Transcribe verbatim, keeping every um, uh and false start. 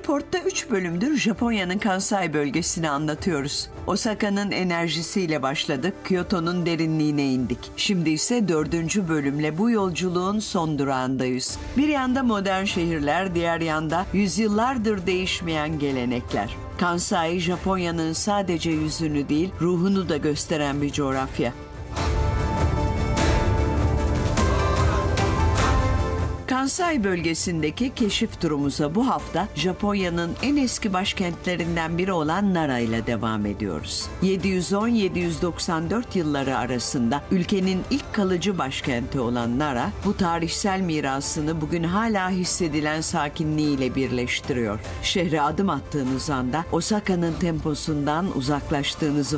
Raportta üç bölümdür Japonya'nın Kansai bölgesini anlatıyoruz. Osaka'nın enerjisiyle başladık, Kyoto'nun derinliğine indik. Şimdi ise dördüncü bölümle bu yolculuğun son durağındayız. Bir yanda modern şehirler, diğer yanda yüzyıllardır değişmeyen gelenekler. Kansai, Japonya'nın sadece yüzünü değil, ruhunu da gösteren bir coğrafya. Kansai bölgesindeki keşif turumuza bu hafta Japonya'nın en eski başkentlerinden biri olan Nara ile devam ediyoruz. yedi yüz on yedi yüz doksan dört yılları arasında ülkenin ilk kalıcı başkenti olan Nara, bu tarihsel mirasını bugün hala hissedilen sakinliğiyle birleştiriyor. Şehre adım attığınız anda Osaka'nın temposundan uzaklaştığınızı